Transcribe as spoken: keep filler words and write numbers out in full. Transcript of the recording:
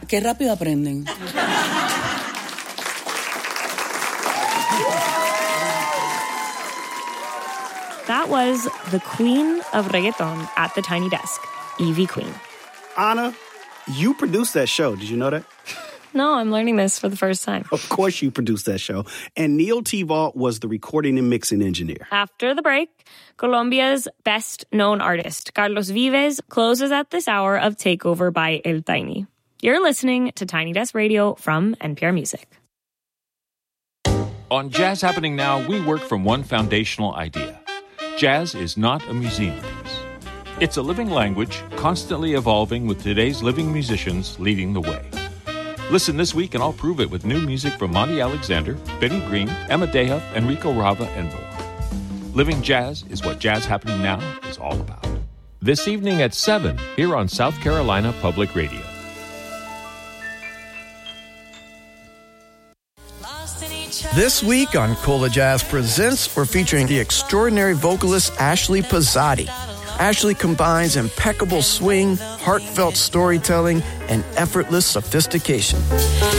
qué rápido aprenden. That was the queen of reggaeton at the Tiny Desk, Ivy Queen. Anna, you produced that show. Did you know that? No, I'm learning this for the first time. Of course you produced that show. And Neil T-Vault was the recording and mixing engineer. After the break, Colombia's best-known artist, Carlos Vives, closes at this hour of Takeover by El Tiny. You're listening to Tiny Desk Radio from N P R Music. On Jazz Happening Now, we work from one foundational idea. Jazz is not a museum piece. It's a living language, constantly evolving with today's living musicians leading the way. Listen this week and I'll prove it with new music from Monty Alexander, Benny Green, Emma Deja, Enrico Rava, and more. Living jazz is what Jazz Happening Now is all about. This evening at seven, here on South Carolina Public Radio. This week on Cola Jazz Presents, we're featuring the extraordinary vocalist Ashley Pizzati. Ashley combines impeccable swing, heartfelt storytelling, and effortless sophistication.